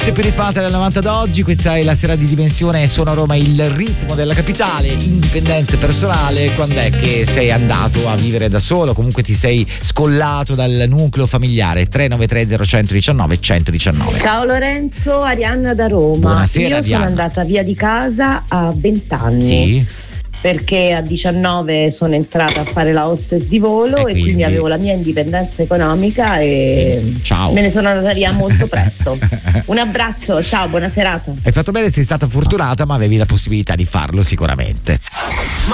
notte più ritmata del 90 d'oggi. Questa è la sera di Dimensione Suona Roma, il ritmo della capitale. Indipendenza personale. Quando è che sei andato a vivere da solo? Comunque ti sei scollato dal nucleo familiare? 393 0119 119. Ciao Lorenzo, Arianna da Roma. Buonasera. Io sono andata via di casa a 20 anni. Sì. Perché a 19 sono entrata a fare la hostess di volo e quindi avevo la mia indipendenza economica e ciao. Me ne sono andata via molto presto. Un abbraccio, ciao, buona serata. Hai fatto bene, sei stata fortunata, ma avevi la possibilità di farlo sicuramente.